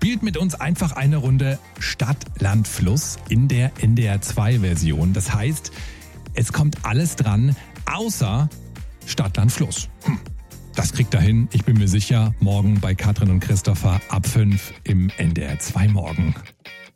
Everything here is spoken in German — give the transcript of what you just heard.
spielt mit uns einfach eine Runde Stadt, Land, Fluss in der NDR 2 Version. Das heißt, es kommt alles dran, außer Stadt, Land, Fluss. Das kriegt er hin, ich bin mir sicher, morgen bei Katrin und Christopher ab 5 im NDR 2 Morgen.